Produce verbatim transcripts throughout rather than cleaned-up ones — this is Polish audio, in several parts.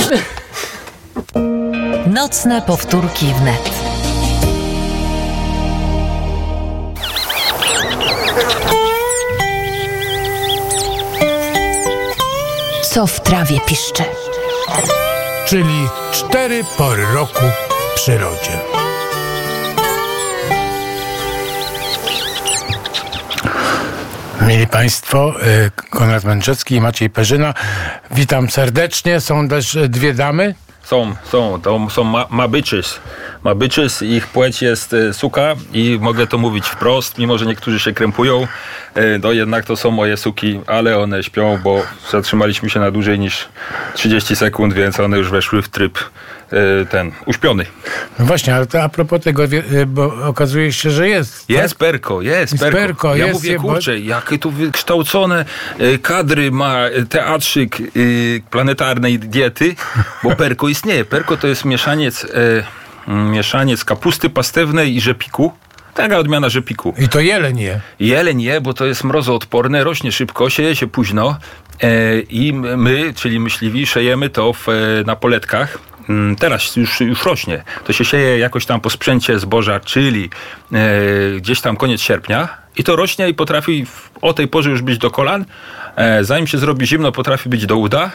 Nocne powtórki wnet. Co w trawie piszczy? Czyli cztery pory roku w przyrodzie. Mili Państwo, Konrad Mędrzecki i Maciej Perzyna. Witam serdecznie. Są też dwie damy. Są, są. To są ma, mabyczys. Mabyczys, ich płeć jest e, suka i mogę to mówić wprost, mimo że niektórzy się krępują, e, no jednak to są moje suki, ale one śpią, bo zatrzymaliśmy się na dłużej niż trzydzieści sekund, więc one już weszły w tryb e, ten, uśpiony. No właśnie, ale to a propos tego, bo okazuje się, że jest. Jest tak? perko, jest, jest perko. perko. Ja jest, mówię, bo... kurczę, jakie tu wykształcone e, kadry ma teatrzyk e, planetarnej diety, bo perko istnieje. Perko to jest mieszaniec... E, mieszaniec kapusty pastewnej i rzepiku. Taka odmiana rzepiku. I to jeleń je. Jeleń je, bo to jest mrozoodporne, rośnie szybko, sieje się późno e, i my, czyli myśliwi, szejemy to w, na poletkach. Teraz już, już rośnie. To się sieje jakoś tam po sprzęcie zboża, czyli e, gdzieś tam koniec sierpnia i to rośnie i potrafi w, o tej porze już być do kolan. E, zanim się zrobi zimno, potrafi być do uda.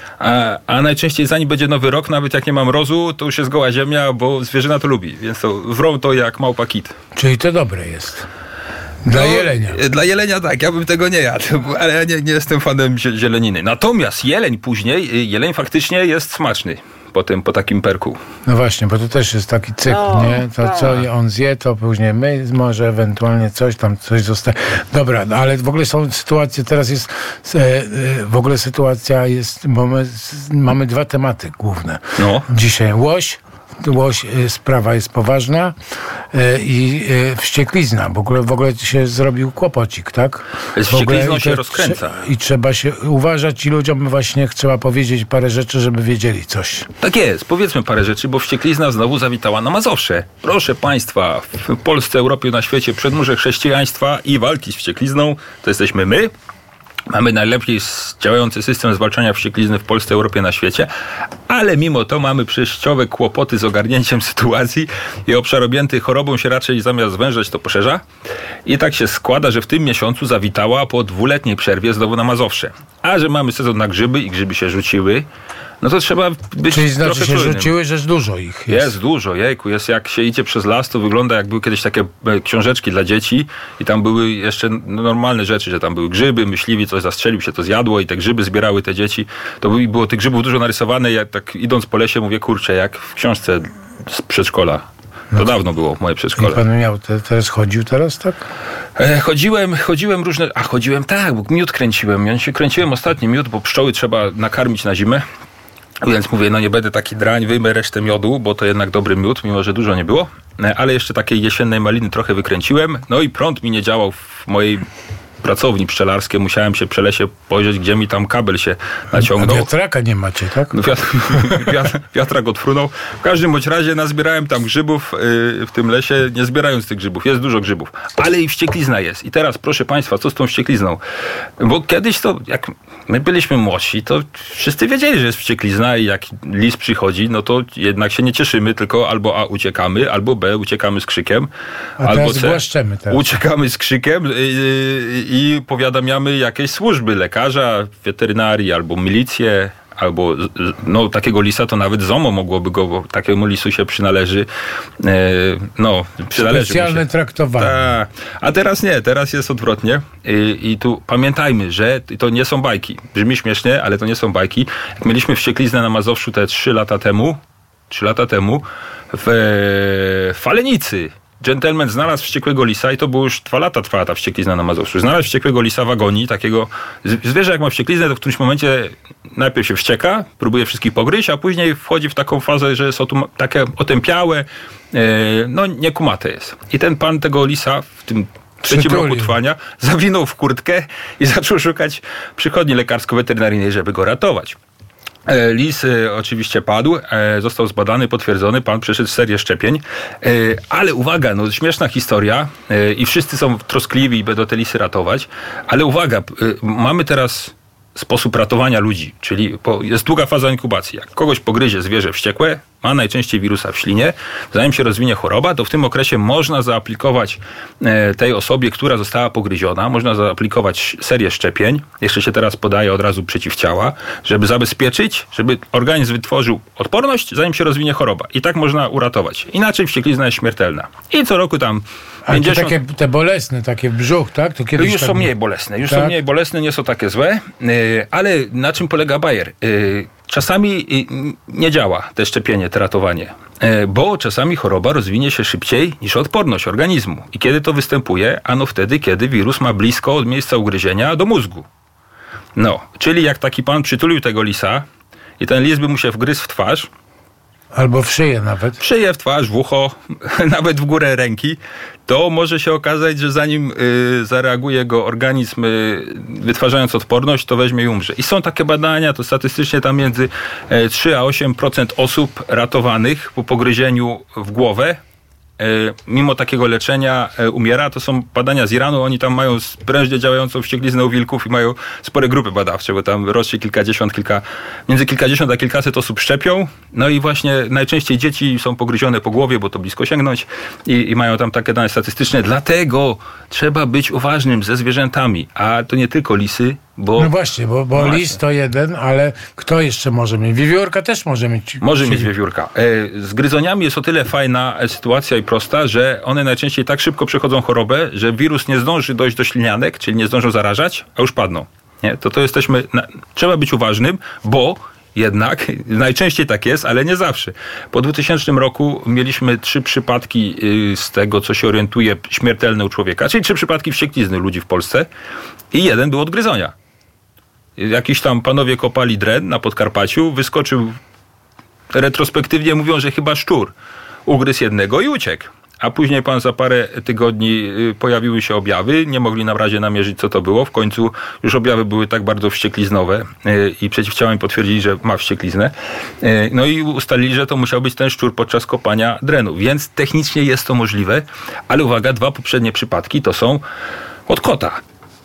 A, a najczęściej zanim będzie nowy rok, nawet jak nie ma mrozu, to już jest goła ziemia, bo zwierzyna to lubi. Więc to wrą to jak małpa kit. Czyli to dobre jest. Dla no, jelenia. Dla jelenia tak, ja bym tego nie jadł, ale ja nie, nie jestem fanem zieleniny. Natomiast jeleń później, jeleń faktycznie jest smaczny. Potem po takim perku. No właśnie, bo to też jest taki cykl, no, nie? To tak. Co on zje, to później my może ewentualnie coś tam, coś zostaje. Dobra, no, ale w ogóle są sytuacje, teraz jest e, e, w ogóle sytuacja jest, bo my mamy dwa tematy główne. No. Dzisiaj łoś. Łoś, sprawa jest poważna e, i e, wścieklizna. W ogóle, w ogóle się zrobił kłopocik, tak? Z wścieklizną się rozkręca. I trzeba się uważać i ludziom właśnie trzeba powiedzieć parę rzeczy, żeby wiedzieli coś. Tak jest, powiedzmy parę rzeczy, bo wścieklizna znowu zawitała na Mazowsze. Proszę Państwa, w Polsce, Europie, na świecie przedmurze chrześcijaństwa i walki z wścieklizną to jesteśmy my. Mamy najlepiej działający system zwalczania wścieklizny w Polsce, Europie, na świecie, ale mimo to mamy przejściowe kłopoty z ogarnięciem sytuacji i obszar objęty chorobą się raczej zamiast zwężać, to poszerza. I tak się składa, że w tym miesiącu zawitała po dwuletniej przerwie znowu na Mazowsze. A że mamy sezon na grzyby i grzyby się rzuciły, no to trzeba być Czyli znaczy trochę się czujnym. rzuciły, że dużo ich jest. Jest dużo, jejku. Jest, jak się idzie przez las, to wygląda jak były kiedyś takie książeczki dla dzieci i tam były jeszcze normalne rzeczy, że tam były grzyby, myśliwi, coś zastrzelił się, to zjadło i te grzyby zbierały te dzieci. To było tych grzybów dużo narysowane. Ja tak idąc po lesie mówię, kurczę, jak w książce z przedszkola. To no, dawno było moje przedszkole. I pan miał, te, teraz chodził teraz, tak? E, chodziłem, chodziłem różne... A, chodziłem tak, bo miód kręciłem. Ja się kręciłem ostatni miód, bo pszczoły trzeba nakarmić na zimę. Więc mówię, no nie będę taki drań, wyjmę resztę miodu, bo to jednak dobry miód, mimo że dużo nie było. Ale jeszcze takiej jesiennej maliny trochę wykręciłem. No i prąd mi nie działał w mojej pracowni pszczelarskiej. Musiałem się przy lesie pojrzeć, gdzie mi tam kabel się naciągnął. A wiatraka nie macie, tak? No wiatr, wiatr, wiatrak odfrunął. W każdym bądź razie nazbierałem tam grzybów yy, w tym lesie, nie zbierając tych grzybów. Jest dużo grzybów. Ale i wścieklizna jest. I teraz, proszę Państwa, co z tą wścieklizną? Bo kiedyś to, jak my byliśmy młodsi, to wszyscy wiedzieli, że jest wścieklizna i jak lis przychodzi, no to jednak się nie cieszymy, tylko albo A, uciekamy, albo B, uciekamy z krzykiem, a albo C, teraz. uciekamy z krzykiem yy, yy, i powiadamiamy jakieś służby, lekarza, weterynarii, albo milicję, albo no takiego lisa to nawet ZOMO mogłoby go, bo takiemu lisu się przynależy e, no, przynależy specjalne się. traktowanie. Ta. A teraz nie, teraz jest odwrotnie I, i tu pamiętajmy, że to nie są bajki. Brzmi śmiesznie, ale to nie są bajki. Jak mieliśmy wściekliznę na Mazowszu te trzy lata temu, trzy lata temu w e, Falenicy dżentelmen znalazł wściekłego lisa i to było już dwa lata trwała ta wścieklizna na Mazowszu. Znalazł wściekłego lisa w agonii, takiego zwierzę jak ma wściekliznę, to w którymś momencie najpierw się wścieka, próbuje wszystkich pogryźć, a później wchodzi w taką fazę, że jest otum- takie otępiałe, yy, no niekumate jest. I ten pan tego lisa w tym trzecim roku trwania zawinął w kurtkę i zaczął szukać przychodni lekarsko-weterynaryjnej, żeby go ratować. Lis e, oczywiście padł, e, został zbadany, potwierdzony, pan przeszedł serię szczepień, e, ale uwaga, no śmieszna historia e, i wszyscy są troskliwi i będą te lisy ratować, ale uwaga, e, mamy teraz sposób ratowania ludzi, czyli po, jest długa faza inkubacji. Jak kogoś pogryzie zwierzę wściekłe, ma najczęściej wirusa w ślinie, zanim się rozwinie choroba, to w tym okresie można zaaplikować e, tej osobie, która została pogryziona, można zaaplikować serię szczepień, jeszcze się teraz podaje od razu przeciwciała, żeby zabezpieczyć, żeby organizm wytworzył odporność, zanim się rozwinie choroba. I tak można uratować. Inaczej wścieklizna jest śmiertelna. I co roku tam Ale pięćdziesiąt... te takie te bolesne, takie w brzuch, tak? To kiedyś Już tak są było. mniej bolesne, już Tak? są mniej bolesne, nie są takie złe, yy, ale na czym polega bajer? Yy, czasami yy, nie działa te szczepienie, te ratowanie, yy, bo czasami choroba rozwinie się szybciej niż odporność organizmu. I kiedy to występuje? Ano wtedy, kiedy wirus ma blisko od miejsca ugryzienia do mózgu. No, czyli jak taki pan przytulił tego lisa i ten lis by mu się wgryzł w twarz, Albo w szyję nawet. w szyję, w twarz, w ucho, nawet w górę ręki, to może się okazać, że zanim y, zareaguje go organizm y, wytwarzając odporność, to weźmie i umrze. I są takie badania, to statystycznie tam między y, trzy a osiem procent osób ratowanych po pogryzieniu w głowę, y, mimo takiego leczenia y, umiera. To są badania z Iranu, oni tam mają prężnie działającą wściekliznę u wilków i mają spore grupy badawcze, bo tam rocznie kilkadziesiąt, kilka, między kilkadziesiąt a kilkaset osób szczepią. No i właśnie najczęściej dzieci są pogryzione po głowie, bo to blisko sięgnąć i, i mają tam takie dane statystyczne. Dlatego trzeba być uważnym ze zwierzętami, a to nie tylko lisy, bo... No właśnie, bo, bo No lis właśnie. to jeden, ale kto jeszcze może mieć? Wiewiórka też może mieć. Może mieć wiewiórka. E, Z gryzoniami jest o tyle fajna sytuacja i prosta, że one najczęściej tak szybko przechodzą chorobę, że wirus nie zdąży dojść do ślinianek, czyli nie zdążą zarażać, a już padną. Nie? To to jesteśmy... Na... Trzeba być uważnym, bo jednak najczęściej tak jest, ale nie zawsze. Po dwutysięcznym roku mieliśmy trzy przypadki y, z tego, co się orientuje, śmiertelne u człowieka, czyli trzy przypadki wścieklizny ludzi w Polsce i jeden był od gryzonia. Jakiś tam panowie kopali dren na Podkarpaciu, wyskoczył, retrospektywnie mówią, że chyba szczur. Ugryzł jednego i uciekł. A później pan za parę tygodni pojawiły się objawy, nie mogli na razie namierzyć, co to było. W końcu już objawy były tak bardzo wściekliznowe i przeciwciałami potwierdzili, że ma wściekliznę. No i ustalili, że to musiał być ten szczur podczas kopania drenu. Więc technicznie jest to możliwe, ale uwaga, dwa poprzednie przypadki to są od kota.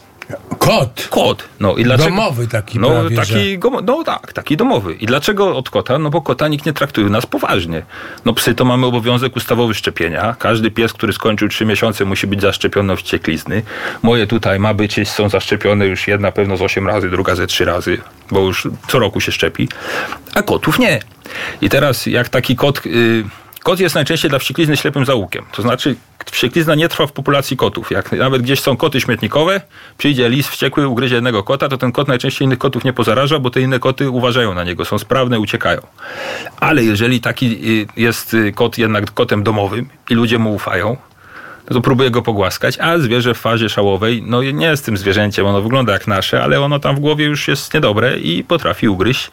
Kot. Kot. No i dlaczego? Domowy taki no, prawie, taki, że... go, no tak, taki domowy. I dlaczego od kota? No bo kota nikt nie traktuje u nas poważnie. No psy to mamy obowiązek ustawowy szczepienia. Każdy pies, który skończył trzy miesiące, musi być zaszczepiony od wścieklizny. Moje tutaj ma być, są zaszczepione już jedna pewno z osiem razy, druga ze trzy razy, bo już co roku się szczepi. A kotów nie. I teraz jak taki kot... Yy, Kot jest najczęściej dla wścieklizny ślepym zaułkiem. To znaczy wścieklizna nie trwa w populacji kotów. Jak nawet gdzieś są koty śmietnikowe, przyjdzie lis wściekły, ugryzie jednego kota, to ten kot najczęściej innych kotów nie pozaraża, bo te inne koty uważają na niego, są sprawne, uciekają. Ale jeżeli taki jest kot jednak kotem domowym i ludzie mu ufają, to próbuje go pogłaskać, a zwierzę w fazie szałowej, no nie jest tym zwierzęciem, ono wygląda jak nasze, ale ono tam w głowie już jest niedobre i potrafi ugryźć.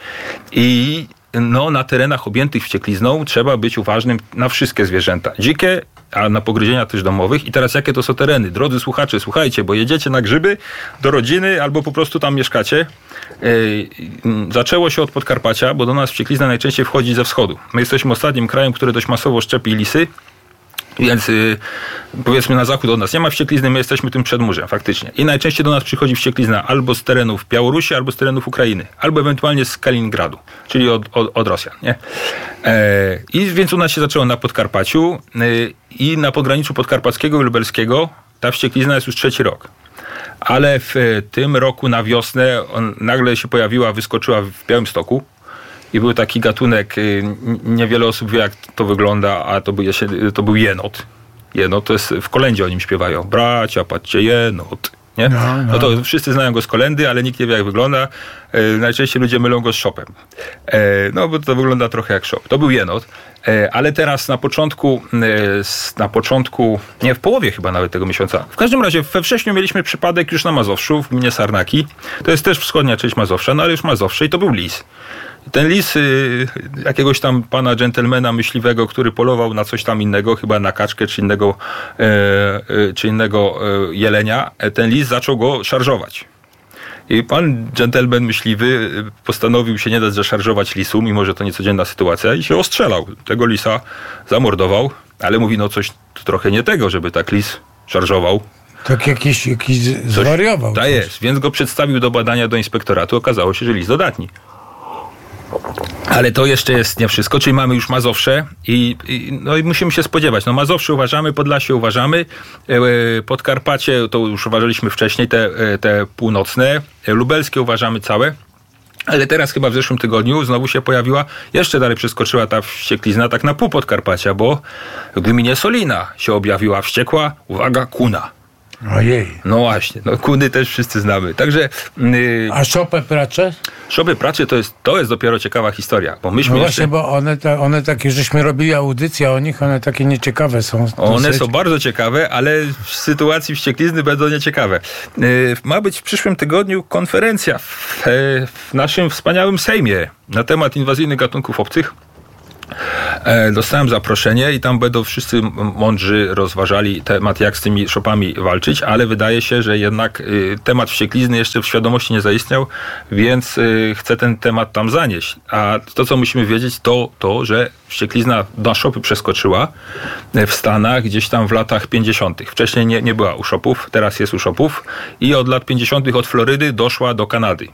I no, na terenach objętych wścieklizną trzeba być uważnym na wszystkie zwierzęta. Dzikie, a na pogryzienia też domowych. I teraz jakie to są tereny? Drodzy słuchacze, słuchajcie, bo jedziecie na grzyby do rodziny albo po prostu tam mieszkacie. Yy, zaczęło się od Podkarpacia, bo do nas wścieklizna najczęściej wchodzi ze wschodu. My jesteśmy ostatnim krajem, który dość masowo szczepi lisy. Więc yy, powiedzmy na zachód od nas nie ma wścieklizny, my jesteśmy tym przedmurzem faktycznie. I najczęściej do nas przychodzi wścieklizna albo z terenów Białorusi, albo z terenów Ukrainy, albo ewentualnie z Kaliningradu, czyli od, od, od Rosjan. Nie? E, I więc u nas się zaczęło na Podkarpaciu yy, i na pograniczu podkarpackiego i lubelskiego ta wścieklizna jest już trzeci rok. Ale w tym roku na wiosnę on nagle się pojawiła, wyskoczyła w Białymstoku. I był taki gatunek, niewiele osób wie, jak to wygląda, a to był, to był jenot. Jenot to jest, w kolędzie o nim śpiewają. Bracia, patrzcie, jenot. Nie? No, no. No to wszyscy znają go z kolendy, ale nikt nie wie, jak wygląda. E, najczęściej ludzie mylą go z szopem. E, no bo to wygląda trochę jak szop. To był jenot. E, ale teraz na początku, e, na początku, nie, w połowie chyba nawet tego miesiąca. W każdym razie we wrześniu mieliśmy przypadek już na Mazowszu, w gminie Sarnaki. To jest też wschodnia część Mazowsza, no ale już Mazowsze i to był lis. Ten lis y, jakiegoś tam pana dżentelmena myśliwego, który polował na coś tam innego, chyba na kaczkę czy innego, e, e, czy innego e, jelenia, ten lis zaczął go szarżować. I pan dżentelmen myśliwy postanowił się nie dać zaszarżować lisu, mimo że to niecodzienna sytuacja, i się ostrzelał. Tego lisa zamordował, ale mówi, no coś tu trochę nie tego, żeby tak lis szarżował. Tak jakiś, jakiś zwariował. Tak jest, więc go przedstawił do badania do inspektoratu. Okazało się, że list dodatni. Ale to jeszcze jest nie wszystko, czyli mamy już Mazowsze i, i, no i musimy się spodziewać. No Mazowsze uważamy, Podlasie uważamy, e, Podkarpacie to już uważaliśmy wcześniej, te, te północne, lubelskie uważamy całe. Ale teraz chyba w zeszłym tygodniu znowu się pojawiła, jeszcze dalej przeskoczyła ta wścieklizna tak na pół Podkarpacia, bo w gminie Solina się objawiła wściekła, uwaga, kuna. Ojej. No właśnie, no kuny też wszyscy znamy. Także... Yy, A szopę pracze? Szopy pracze to jest, to jest dopiero ciekawa historia, bo myśmy No jeszcze... właśnie, bo one, ta, one takie, żeśmy robili audycję o nich, one takie nieciekawe są. One dosyć. są bardzo ciekawe, ale w sytuacji wścieklizny będą nieciekawe. Yy, ma być w przyszłym tygodniu konferencja w, w naszym wspaniałym Sejmie na temat inwazyjnych gatunków obcych. Dostałem zaproszenie i tam będą wszyscy mądrzy rozważali temat, jak z tymi szopami walczyć, ale wydaje się, że jednak temat wścieklizny jeszcze w świadomości nie zaistniał, więc chcę ten temat tam zanieść. A to, co musimy wiedzieć, to to, że wścieklizna na szopy przeskoczyła w Stanach gdzieś tam w latach pięćdziesiątych. Wcześniej nie, nie była u szopów, teraz jest u szopów i od lat pięćdziesiątych od Florydy doszła do Kanady.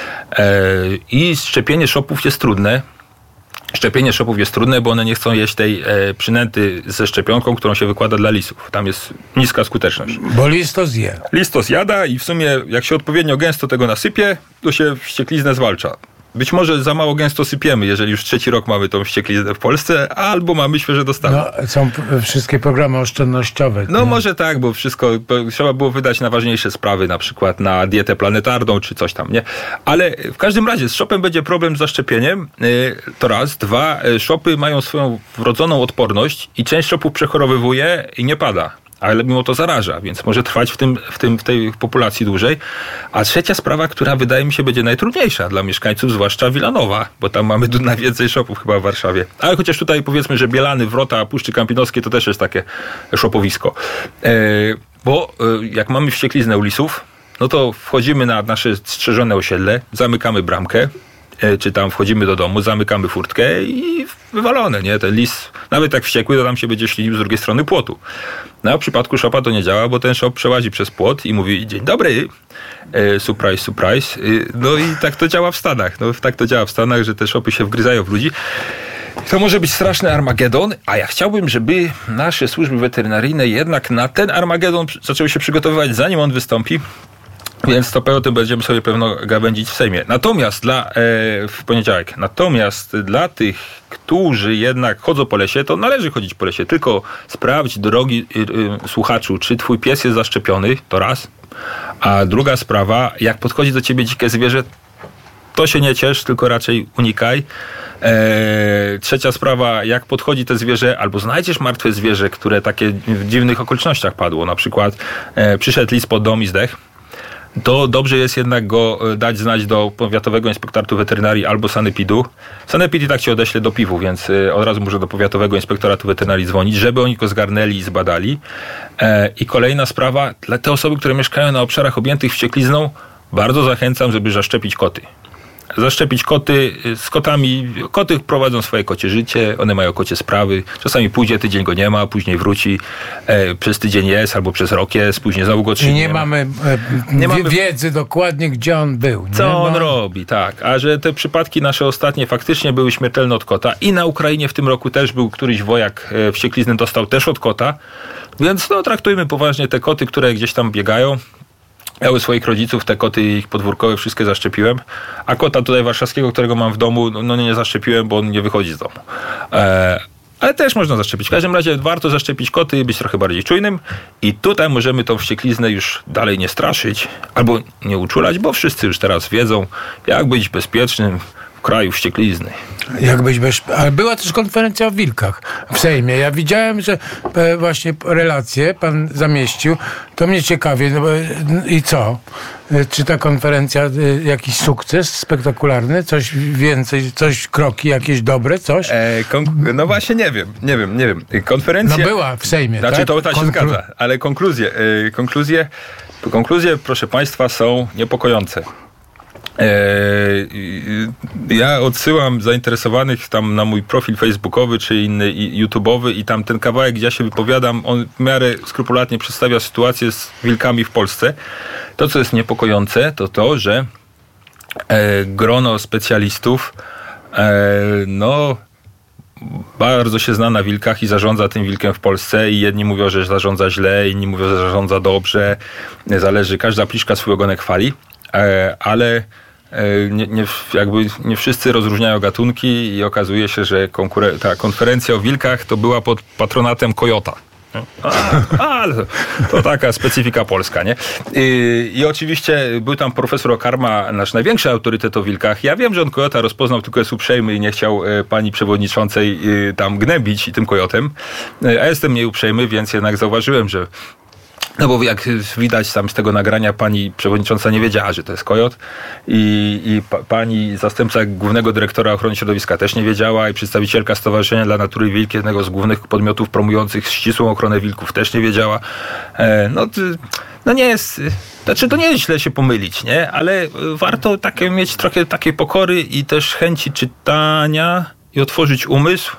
I szczepienie szopów jest trudne. Szczepienie szopów jest trudne, bo one nie chcą jeść tej e, przynęty ze szczepionką, którą się wykłada dla lisów. Tam jest niska skuteczność. Bo lis to zje. Lis to zjada i w sumie jak się odpowiednio gęsto tego nasypie, to się wściekliznę zwalcza. Być może za mało gęsto sypiemy, jeżeli już trzeci rok mamy tą wściekliznę w Polsce, albo mamy świeże dostawy. No, są p- wszystkie programy oszczędnościowe. No nie? może tak, bo wszystko trzeba było wydać na ważniejsze sprawy, na przykład na dietę planetarną, czy coś tam, nie? Ale w każdym razie z szopem będzie problem z zaszczepieniem. To raz. Dwa, szopy mają swoją wrodzoną odporność i część szopów przechorowywuje i nie pada. Ale mimo to zaraża, więc może trwać w, tym, w, tym, w tej populacji dłużej. A trzecia sprawa, która wydaje mi się będzie najtrudniejsza dla mieszkańców, zwłaszcza Wilanowa, bo tam mamy najwięcej szopów chyba w Warszawie. Ale chociaż tutaj powiedzmy, że Bielany, Wrota, Puszczy Kampinoskiej to też jest takie szopowisko. E, bo e, jak mamy wściekliznę u lisów, no to wchodzimy na nasze strzeżone osiedle, zamykamy bramkę, czy tam wchodzimy do domu, zamykamy furtkę i wywalone, nie? Ten lis, nawet jak wściekły, to tam się będzie ślinił z drugiej strony płotu. No a w przypadku szopa to nie działa, bo ten szop przełazi przez płot i mówi: dzień dobry, e, surprise, surprise. E, no i tak to działa w Stanach. No tak to działa w Stanach, że te szopy się wgryzają w ludzi. To może być straszny Armagedon, a ja chciałbym, żeby nasze służby weterynaryjne jednak na ten Armagedon zaczęły się przygotowywać, zanim on wystąpi. Więc to o tym będziemy sobie pewno gawędzić w Sejmie. Natomiast dla, e, w poniedziałek, natomiast dla tych, którzy jednak chodzą po lesie, to należy chodzić po lesie. Tylko sprawdź, drogi y, y, słuchaczu, czy twój pies jest zaszczepiony, to raz. A druga sprawa, jak podchodzi do ciebie dzikie zwierzę, to się nie ciesz, tylko raczej unikaj. Eee, trzecia sprawa, jak podchodzi to zwierzę, albo znajdziesz martwe zwierzę, które takie w dziwnych okolicznościach padło, na przykład e, przyszedł lis pod dom i zdechł, to dobrze jest jednak go dać znać do Powiatowego Inspektoratu Weterynarii albo Sanepidu. Sanepid i tak cię odeśle do piwu, więc od razu może do Powiatowego Inspektoratu Weterynarii dzwonić, żeby oni go zgarnęli i zbadali. I kolejna sprawa, dla te osoby, które mieszkają na obszarach objętych wścieklizną, bardzo zachęcam, żeby zaszczepić koty. Zaszczepić koty z kotami. Koty prowadzą swoje kocie życie, one mają kocie sprawy. Czasami pójdzie, tydzień go nie ma, później wróci, e, przez tydzień jest, albo przez rok jest, później znowu go trzy I nie, nie ma. mamy, e, nie wie, mamy wiedzy dokładnie, gdzie on był. Nie? Co on No. robi, tak. A że te przypadki nasze ostatnie faktycznie były śmiertelne od kota. I na Ukrainie w tym roku też był któryś wojak e, wścieklizny, dostał też od kota. Więc no, traktujmy poważnie te koty, które gdzieś tam biegają. Ja u swoich rodziców te koty ich podwórkowe wszystkie zaszczepiłem, a kota tutaj warszawskiego, którego mam w domu, no nie zaszczepiłem, bo on nie wychodzi z domu. E, ale też można zaszczepić. W każdym razie warto zaszczepić koty i być trochę bardziej czujnym i tutaj możemy tą wściekliznę już dalej nie straszyć albo nie uczulać, bo wszyscy już teraz wiedzą, jak być bezpiecznym w kraju wścieklizny. Jakbyś bez... Ale była też konferencja o wilkach w Sejmie. Ja widziałem, że e, właśnie relacje pan zamieścił. To mnie ciekawie. No, bo, i co? E, czy ta konferencja e, jakiś sukces spektakularny? Coś więcej, coś, kroki jakieś dobre, coś? E, kon- no właśnie nie wiem, nie wiem, nie wiem. Konferencja... No była w Sejmie, Znaczy tak? to ta się Konklu- zgadza, ale konkluzje, e, konkluzje, konkluzje, proszę państwa, są niepokojące. Ja odsyłam zainteresowanych tam na mój profil facebookowy czy inny YouTube'owy i tam ten kawałek, gdzie ja się wypowiadam, on w miarę skrupulatnie przedstawia sytuację z wilkami w Polsce. To, co jest niepokojące, to to, że grono specjalistów no bardzo się zna na wilkach i zarządza tym wilkiem w Polsce i jedni mówią, że zarządza źle, inni mówią, że zarządza dobrze. Zależy, każda pliszka swój ogonek chwali, ale nie, nie, jakby nie wszyscy rozróżniają gatunki i okazuje się, że konkuren- ta konferencja o wilkach to była pod patronatem Kojota. A, ale to taka specyfika polska, nie? I, I oczywiście był tam profesor Okarma, nasz największy autorytet o wilkach. Ja wiem, że on Kojota rozpoznał, tylko jest uprzejmy i nie chciał e, pani przewodniczącej e, tam gnębić tym Kojotem. E, a jestem mniej uprzejmy, więc jednak zauważyłem, że no bo jak widać tam z tego nagrania, pani przewodnicząca nie wiedziała, że to jest kojot i, i pa, pani zastępca głównego dyrektora ochrony środowiska też nie wiedziała i przedstawicielka Stowarzyszenia dla Natury i Wilki, jednego z głównych podmiotów promujących ścisłą ochronę wilków, też nie wiedziała. E, no, no nie jest, znaczy to nie jest źle się pomylić, nie? Ale warto takie, mieć trochę takiej pokory i też chęci czytania i otworzyć umysł,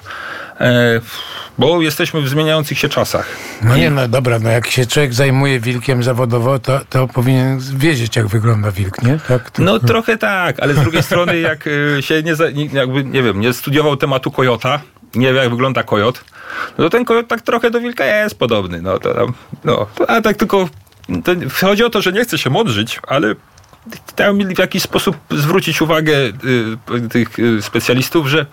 e, bo jesteśmy w zmieniających się czasach. No nie, no dobra, no jak się człowiek zajmuje wilkiem zawodowo, to, to powinien wiedzieć, jak wygląda wilk, nie? Tak, to... No trochę tak, ale z drugiej strony jak się nie, jakby, nie wiem, nie studiował tematu kojota, nie wie, jak wygląda kojot, no to ten kojot tak trochę do wilka jest podobny. No to tam, no, a tak tylko to chodzi o to, że nie chce się mądrzyć, ale tam w jakiś sposób zwrócić uwagę y, tych y, specjalistów, że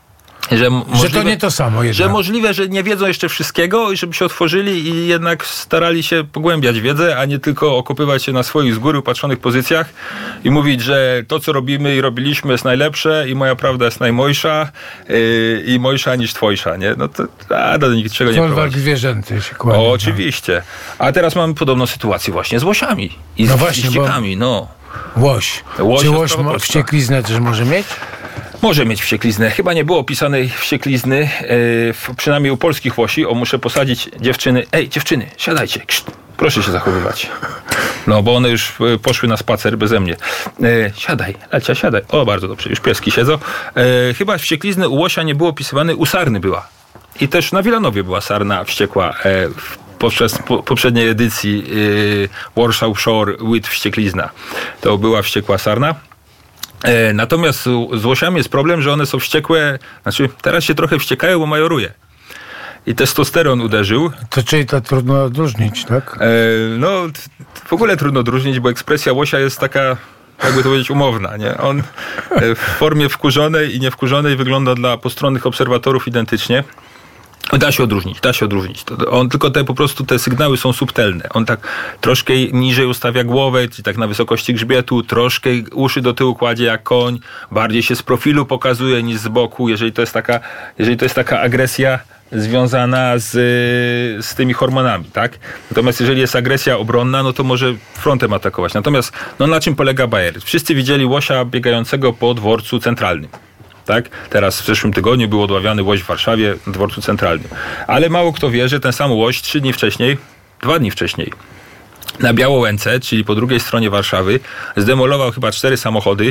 Że, możliwe, że to nie to samo jednak. Że możliwe, że nie wiedzą jeszcze wszystkiego i żeby się otworzyli i jednak starali się pogłębiać wiedzę, a nie tylko okopywać się na swoich z góry upatrzonych pozycjach i mówić, że to, co robimy i robiliśmy jest najlepsze i moja prawda jest najmojsza yy, i mojsza niż twojsza, nie? No to a, do niczego nie Folwark zwierzęty się kłania. O, oczywiście. A teraz mamy podobną sytuację właśnie z łosiami i z no właśnie, ściekami, no. Łoś. Łoś Czy łoś ma wściekliznę też może mieć? Może mieć wściekliznę. Chyba nie było opisanej wścieklizny, yy, przynajmniej u polskich łosi. O, muszę posadzić dziewczyny. Ej, dziewczyny, siadajcie. Krzt, proszę się zachowywać. No, bo one już poszły na spacer beze mnie. Yy, siadaj, Lecia, siadaj. O, bardzo dobrze, już pieski siedzą. Yy, chyba wścieklizny u łosia nie było opisywane, u sarny była. I też na Wilanowie była sarna wściekła. Yy, Podczas po, poprzedniej edycji yy, Warsaw Shore with wścieklizna. To była wściekła sarna. E, natomiast z, z łosiami jest problem, że one są wściekłe, znaczy teraz się trochę wściekają, bo majoruje. I testosteron uderzył. To czyli to trudno odróżnić, tak? E, no w ogóle trudno odróżnić, bo ekspresja łosia jest taka, jakby to powiedzieć, umowna, nie? On e, w formie wkurzonej i niewkurzonej wygląda dla postronnych obserwatorów identycznie. Da się odróżnić, da się odróżnić. On, tylko te po prostu te sygnały są subtelne. On tak troszkę niżej ustawia głowę, czyli tak na wysokości grzbietu, troszkę uszy do tyłu kładzie jak koń, bardziej się z profilu pokazuje niż z boku, jeżeli to jest taka, jeżeli to jest taka agresja związana z, z tymi hormonami, tak? Natomiast jeżeli jest agresja obronna, no to może frontem atakować. Natomiast no na czym polega bajer? Wszyscy widzieli łosia biegającego po dworcu centralnym. Tak? Teraz w zeszłym tygodniu był odławiany łoś w Warszawie na dworcu centralnym. Ale mało kto wie, że ten sam łoś trzy dni wcześniej, dwa dni wcześniej, na Białołęce, czyli po drugiej stronie Warszawy, zdemolował chyba cztery samochody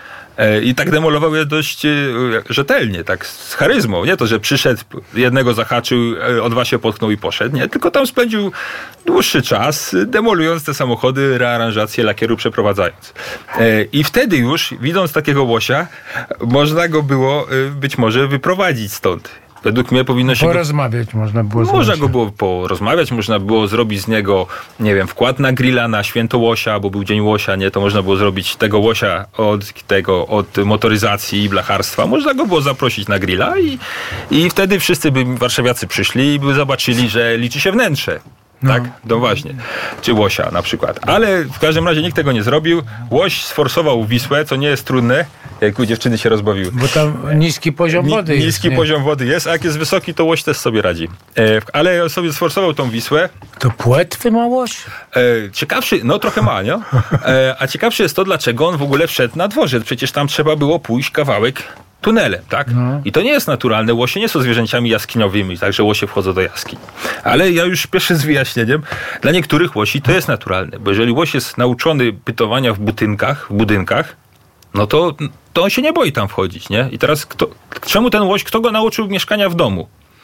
e, i tak demolował je dość e, rzetelnie, tak z charyzmą. Nie to, że przyszedł, jednego zahaczył, e, o dwa się potknął i poszedł. Nie, tylko tam spędził dłuższy czas, demolując te samochody, rearanżację lakieru przeprowadzając. E, I wtedy już, widząc takiego łosia, można go było e, być może wyprowadzić stąd. Według mnie powinno się... Porozmawiać go... można było. Można go było porozmawiać, można było zrobić z niego, nie wiem, wkład na grilla na święto łosia, bo był dzień łosia, nie? To można było zrobić tego łosia od tego, od motoryzacji i blacharstwa. Można go było zaprosić na grilla i, i wtedy wszyscy by warszawiacy przyszli i by zobaczyli, że liczy się wnętrze. No. Tak? No właśnie. Czy łosia na przykład. Ale w każdym razie nikt tego nie zrobił. Łoś sforsował Wisłę, co nie jest trudne, jak u dziewczyny się rozbawiły. Bo tam niski poziom wody Ni- jest. Niski nie? poziom wody jest, a jak jest wysoki, to łoś też sobie radzi. E, ale sobie sforsował tą Wisłę. To płetwy ma łoś? E, ciekawszy, no trochę ma, nie? E, a ciekawszy jest to, dlaczego on w ogóle wszedł na dworzec. Przecież tam trzeba było pójść kawałek tunelem, tak? No. I to nie jest naturalne. Łosie nie są zwierzęciami jaskiniowymi, także łosie wchodzą do jaskiń. Ale ja już spieszę z wyjaśnieniem. Dla niektórych łosi to jest naturalne, bo jeżeli łoś jest nauczony bytowania w budynkach, w budynkach, no to, to on się nie boi tam wchodzić, nie? I teraz kto, czemu ten łoś, kto go nauczył mieszkania w domu?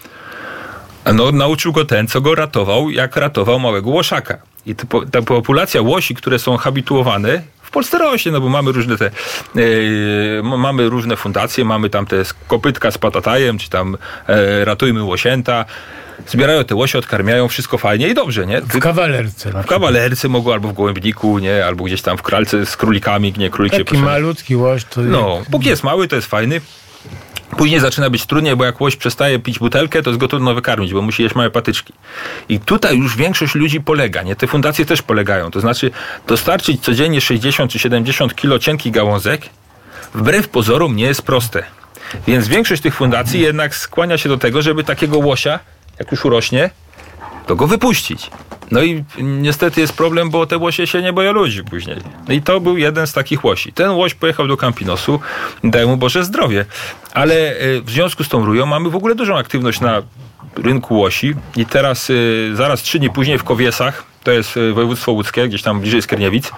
No nauczył go ten, co go ratował, jak ratował małego łoszaka. I ta populacja łosi, które są habituowane, w Polsce rośnie, no bo mamy różne te, yy, mamy różne fundacje, mamy tam te kopytka z patatajem, czy tam yy, ratujmy łosięta. Zbierają te łosie, odkarmiają, wszystko fajnie i dobrze, nie? W kawalerce. W kawalerce mogą, albo w gołębniku, nie? Albo gdzieś tam w kralce z królikami, nie? Królik się Taki malutki łoś. To no, póki jest mały, to jest fajny. Później zaczyna być trudniej, bo jak łoś przestaje pić butelkę, to jest go trudno wykarmić, bo musi jeść małe patyczki. I tutaj już większość ludzi polega, nie? Te fundacje też polegają. To znaczy dostarczyć codziennie sześćdziesiąt czy siedemdziesiąt kilo cienkich gałązek wbrew pozorom nie jest proste. Więc większość tych fundacji jednak skłania się do tego, żeby takiego łosia, jak już urośnie, to go wypuścić. No i niestety jest problem, bo te łosie się nie boją ludzi później. No i to był jeden z takich łosi. Ten łoś pojechał do Campinosu, daj mu Boże zdrowie. Ale w związku z tą rują mamy w ogóle dużą aktywność na rynku łosi i teraz zaraz trzy dni później w Kowiesach, to jest województwo łódzkie, gdzieś tam bliżej Skierniewic,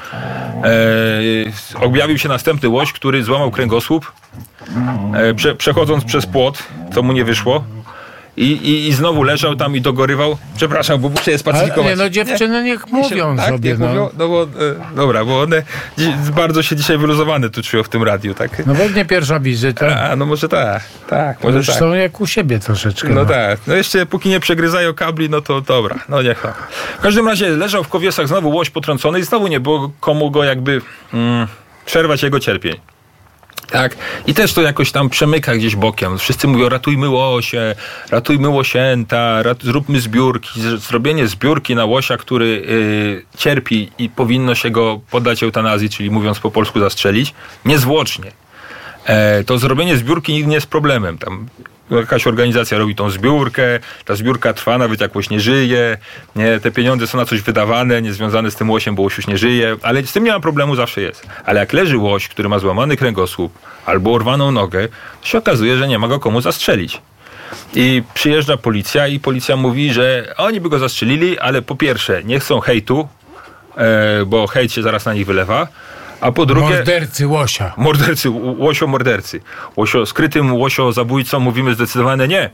e, objawił się następny łoś, który złamał kręgosłup, e, prze, przechodząc przez płot, co mu nie wyszło. I, i, I znowu leżał tam i dogorywał. Przepraszam, bo muszę je spacyfikować. Ale nie, no dziewczyny niech mówią tak, sobie. Niech no. mówią, no bo, e, dobra, bo one dzi- bardzo się dzisiaj wyluzowane tu czują w tym radiu, tak? No pewnie pierwsza wizyta. A, no może tak, tak, może tak. Zresztą jak u siebie troszeczkę. No, no tak, no jeszcze póki nie przegryzają kabli, no to dobra, no niech tam. W każdym razie leżał w Kowiesach znowu łoś potrącony i znowu nie było komu go jakby mm, przerwać jego cierpień. Tak, i też to jakoś tam przemyka gdzieś bokiem. Wszyscy mówią, ratujmy łosie, ratujmy łosięta, rat, zróbmy zbiórki. Zrobienie zbiórki na łosia, który yy, cierpi i powinno się go poddać eutanazji, czyli mówiąc po polsku zastrzelić, niezwłocznie. E, to zrobienie zbiórki nigdy nie jest problemem. Tam jakaś organizacja robi tą zbiórkę, ta zbiórka trwa, nawet jak łoś nie żyje, nie, te pieniądze są na coś wydawane, niezwiązane z tym łosiem, bo łoś już nie żyje, ale z tym nie ma problemu, zawsze jest. Ale jak leży łoś, który ma złamany kręgosłup albo urwaną nogę, to się okazuje, że nie ma go komu zastrzelić. I przyjeżdża policja i policja mówi, że oni by go zastrzelili, ale po pierwsze nie chcą hejtu, e, bo hejt się zaraz na nich wylewa, a po drugie... Mordercy łosia. Mordercy, łosio-mordercy. Łosio, skrytym łosio-zabójcom mówimy zdecydowane nie.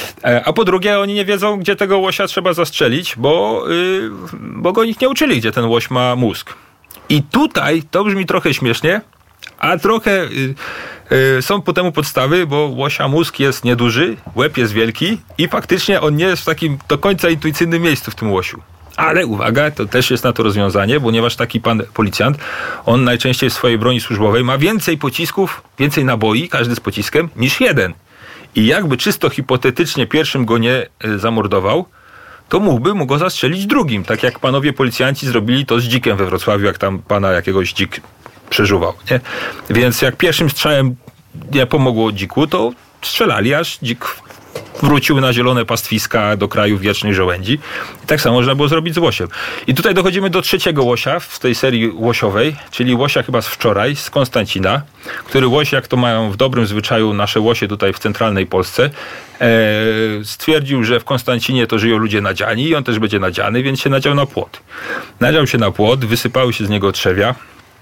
A po drugie, oni nie wiedzą, gdzie tego łosia trzeba zastrzelić, bo, yy, bo go nikt nie uczyli, gdzie ten łoś ma mózg. I tutaj to brzmi trochę śmiesznie, a trochę yy, yy, są po temu podstawy, bo łosia mózg jest nieduży, łeb jest wielki i faktycznie on nie jest w takim do końca intuicyjnym miejscu w tym łosiu. Ale uwaga, to też jest na to rozwiązanie, ponieważ taki pan policjant, on najczęściej w swojej broni służbowej ma więcej pocisków, więcej naboi, każdy z pociskiem, niż jeden. I jakby czysto hipotetycznie pierwszym go nie y, zamordował, to mógłby mu go zastrzelić drugim, tak jak panowie policjanci zrobili to z dzikiem we Wrocławiu, jak tam pana jakiegoś dzik przeżuwał. Nie? Więc jak pierwszym strzałem nie pomogło dziku, to strzelali, aż dzik wrócił na zielone pastwiska do kraju wiecznej żołędzi. I tak samo można było zrobić z łosiem. I tutaj dochodzimy do trzeciego łosia w tej serii łosiowej, czyli łosia chyba z wczoraj, z Konstancina, który łoś, jak to mają w dobrym zwyczaju nasze łosie tutaj w centralnej Polsce, e, stwierdził, że w Konstancinie to żyją ludzie nadziani i on też będzie nadziany, więc się nadział na płot. Nadział się na płot, wysypały się z niego trzewia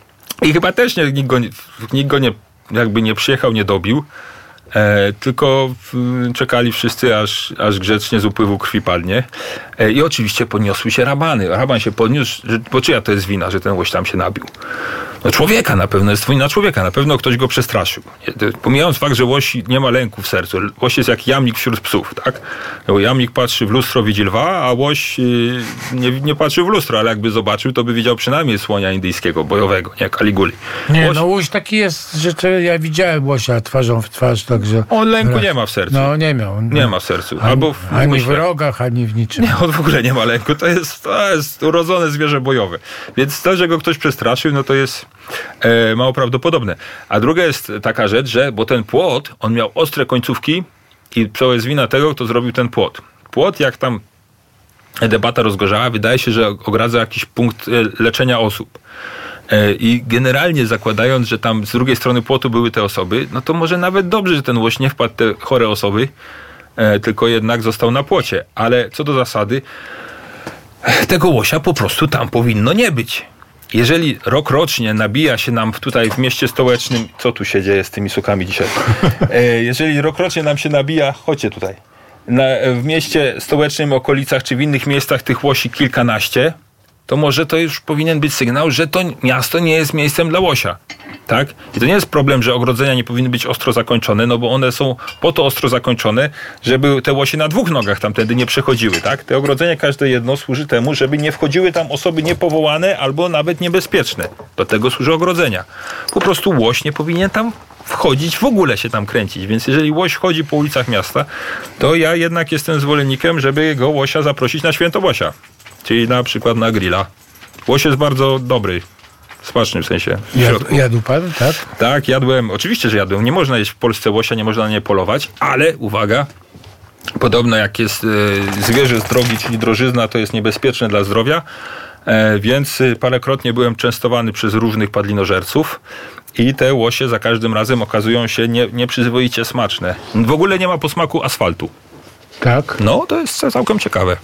i chyba też nie, nikt, go, nikt go nie, jakby nie przyjechał, nie dobił. E, tylko w, czekali wszyscy, aż, aż grzecznie z upływu krwi padnie. E, I oczywiście podniosły się rabany. Raban się podniósł, że, bo czyja to jest wina, że ten łoś tam się nabił? No człowieka na pewno, jest wina człowieka. Na pewno ktoś go przestraszył. Pomijając fakt, że łoś nie ma lęku w sercu. Łoś jest jak jamnik wśród psów, tak? Bo jamnik patrzy w lustro, widzi lwa, a łoś yy, nie, nie patrzy w lustro, ale jakby zobaczył, to by widział przynajmniej słonia indyjskiego, bojowego, nie Kaliguli. Nie, łoś... no łoś taki jest, że to ja widziałem łosia twarzą w twarz, także... On lęku nie ma w sercu. No nie miał. Nie ma w sercu. Ani, Albo w, ani myślę, w rogach, ani w niczym. Nie, on w ogóle nie ma lęku. To jest, to jest urodzone zwierzę bojowe. Więc to, że go ktoś przestraszył, no to jest e, mało prawdopodobne. A druga jest taka rzecz, że, bo ten płot, on miał ostre końcówki i to jest wina tego, kto zrobił ten płot. Płot, jak tam debata rozgorzała, wydaje się, że ogradza jakiś punkt leczenia osób. I generalnie zakładając, że tam z drugiej strony płotu były te osoby, no to może nawet dobrze, że ten łoś nie wpadł te chore osoby, tylko jednak został na płocie. Ale co do zasady, tego łosia po prostu tam powinno nie być. jeżeli rok rocznie nabija się nam tutaj w mieście stołecznym, co tu się dzieje z tymi sokami dzisiaj? E, jeżeli rok rocznie nam się nabija, chodźcie tutaj, na, w mieście stołecznym, okolicach czy w innych miejscach tych łosi kilkanaście, to może to już powinien być sygnał, że to miasto nie jest miejscem dla łosia. Tak? I to nie jest problem, że ogrodzenia nie powinny być ostro zakończone, no bo one są po to ostro zakończone, żeby te łosie na dwóch nogach tamtędy nie przechodziły. Tak? Te ogrodzenia, każde jedno służy temu, żeby nie wchodziły tam osoby niepowołane albo nawet niebezpieczne. Do tego służy ogrodzenia. Po prostu łoś nie powinien tam wchodzić, w ogóle się tam kręcić. Więc jeżeli łoś chodzi po ulicach miasta, to ja jednak jestem zwolennikiem, żeby go łosia zaprosić na święto łosia. Czyli na przykład na grilla. Łoś jest bardzo dobry. W smacznym sensie. Jadł, jadł pan, tak? Tak, jadłem. Oczywiście, że jadłem. Nie można jeść w Polsce łosia, nie można na nie polować, ale uwaga, podobno jak jest e, zwierzę z drogi, czyli drożyzna, to jest niebezpieczne dla zdrowia, e, więc parokrotnie byłem częstowany przez różnych padlinożerców i te łosie za każdym razem okazują się nie, nieprzyzwoicie smaczne. W ogóle nie ma posmaku asfaltu. Tak? No, to jest całkiem ciekawe.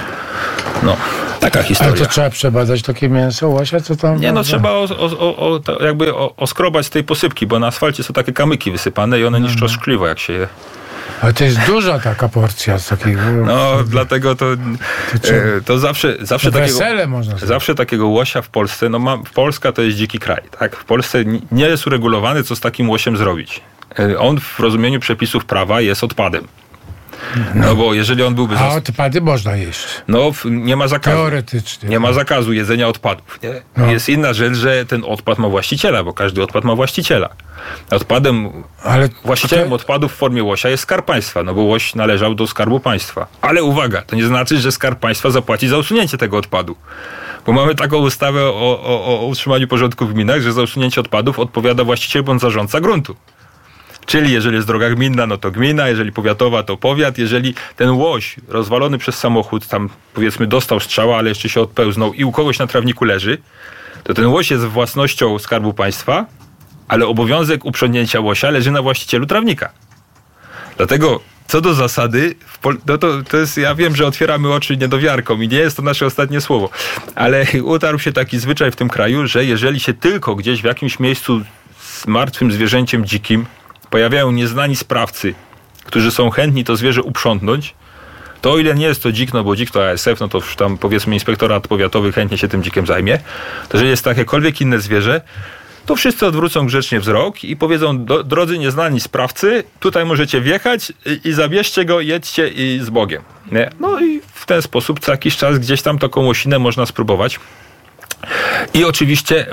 No, taka historia. Ale to trzeba przebadać takie mięso łosia, co tam? Nie, no trzeba o, o, o, o, jakby o, oskrobać z tej posypki, bo na asfalcie są takie kamyki wysypane i one niszczą no. szkliwo, jak się je. Ale to jest duża taka porcja z takiego. No, dlatego to, to, e, to zawsze, zawsze to takiego, wesele można zawsze takiego łosia w Polsce, no ma, Polska to jest dziki kraj, tak? W Polsce nie jest uregulowany, co z takim łosiem zrobić. E, on w rozumieniu przepisów prawa jest odpadem. No, no bo jeżeli on byłby... A odpady można jeść. No, nie ma zakazu. Teoretycznie. Nie ma zakazu jedzenia odpadów. Nie? No. Jest inna rzecz, że ten odpad ma właściciela, bo każdy odpad ma właściciela. Odpadem, Ale właścicielem kto... odpadów w formie łosia jest Skarb Państwa, no bo łoś należał do Skarbu Państwa. Ale uwaga, to nie znaczy, że Skarb Państwa zapłaci za usunięcie tego odpadu. Bo mamy taką ustawę o, o, o utrzymaniu porządku w gminach, że za usunięcie odpadów odpowiada właściciel bądź zarządca gruntu. Czyli jeżeli jest droga gminna, no to gmina, jeżeli powiatowa, to powiat. Jeżeli ten łoś rozwalony przez samochód, tam powiedzmy dostał strzała, ale jeszcze się odpełznął i u kogoś na trawniku leży, to ten łoś jest własnością Skarbu Państwa, ale obowiązek uprzątnięcia łosia leży na właścicielu trawnika. Dlatego co do zasady, no to, to jest, ja wiem, że otwieramy oczy niedowiarkom i nie jest to nasze ostatnie słowo, ale utarł się taki zwyczaj w tym kraju, że jeżeli się tylko gdzieś w jakimś miejscu z martwym zwierzęciem dzikim pojawiają nieznani sprawcy, którzy są chętni to zwierzę uprzątnąć, to o ile nie jest to dzik, no bo dzik to A S F, no to już tam powiedzmy inspektorat powiatowy chętnie się tym dzikiem zajmie, to jeżeli jest jakiekolwiek inne zwierzę, to wszyscy odwrócą grzecznie wzrok i powiedzą, do, drodzy nieznani sprawcy, tutaj możecie wjechać i, i zabierzcie go, jedźcie i z Bogiem. Nie? No i w ten sposób co jakiś czas gdzieś tam taką łosinę można spróbować. I oczywiście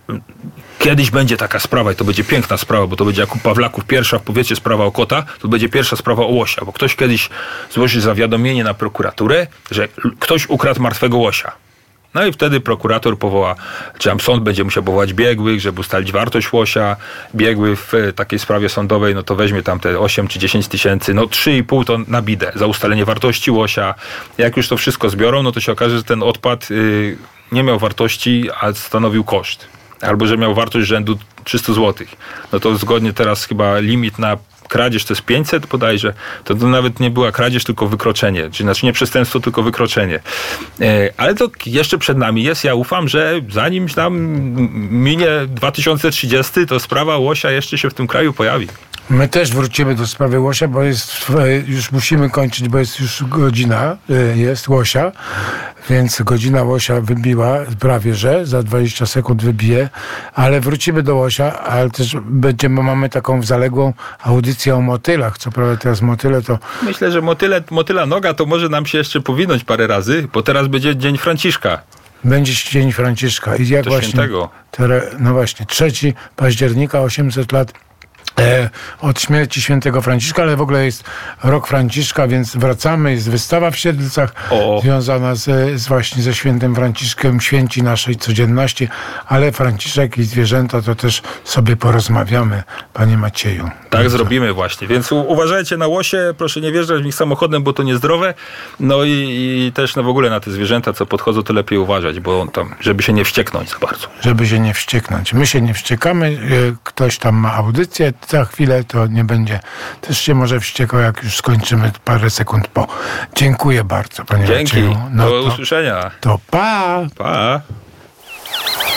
kiedyś będzie taka sprawa i to będzie piękna sprawa, bo to będzie jak u Pawlaków pierwsza w powiecie sprawa o kota, to będzie pierwsza sprawa o łosia, bo ktoś kiedyś złoży zawiadomienie na prokuraturę, że ktoś ukradł martwego łosia. No i wtedy prokurator powoła, czy tam sąd będzie musiał powołać biegłych, żeby ustalić wartość łosia. Biegły w takiej sprawie sądowej, no to weźmie tam te osiem czy dziesięć tysięcy, no trzy i pół to na bidę za ustalenie wartości łosia. Jak już to wszystko zbiorą, no to się okaże, że ten odpad yy, nie miał wartości, a stanowił koszt. Albo że miał wartość rzędu trzysta złotych. No to zgodnie teraz chyba limit na kradzież to jest pięćset bodajże, to, to nawet nie była kradzież, tylko wykroczenie. Czyli znaczy nie przestępstwo, tylko wykroczenie. E, ale to jeszcze przed nami jest. Ja ufam, że zanim tam minie dwa tysiące trzydziesty, to sprawa łosia jeszcze się w tym kraju pojawi. My też wrócimy do sprawy łosia, bo jest, już musimy kończyć, bo jest już godzina, jest łosia, więc godzina łosia wybiła, prawie że, za dwadzieścia sekund wybije, ale wrócimy do łosia, ale też będziemy, mamy taką zaległą audycję o motylach, co prawda teraz motyle to... Myślę, że motyle, motyla noga to może nam się jeszcze powinąć parę razy, bo teraz będzie Dzień Franciszka. Będzie Dzień Franciszka i jak to właśnie... Świętego. Tere, no właśnie, trzeciego października, osiemset lat E, od śmierci świętego Franciszka, ale w ogóle jest rok Franciszka, więc wracamy, jest wystawa w Siedlcach o. związana z, z właśnie ze świętym Franciszkiem, święci naszej codzienności, ale Franciszek i zwierzęta to też sobie porozmawiamy, panie Macieju. Tak więc zrobimy właśnie, więc u, uważajcie na łosie, proszę nie wjeżdżać w nich samochodem, bo to niezdrowe, no i, i też no w ogóle na te zwierzęta, co podchodzą, to lepiej uważać, bo tam, żeby się nie wścieknąć za bardzo. Żeby się nie wścieknąć. My się nie wściekamy, ktoś tam ma audycję, za chwilę to nie będzie, też się może wściekał, jak już skończymy parę sekund po. Dziękuję bardzo, panie Dzięki, Macieju. No do to, usłyszenia. To pa! Pa!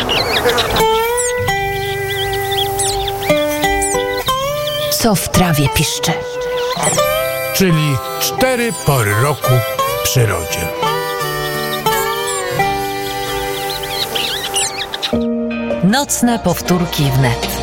Co w trawie piszczy? Czyli cztery pory roku w przyrodzie. Nocne powtórki wnet.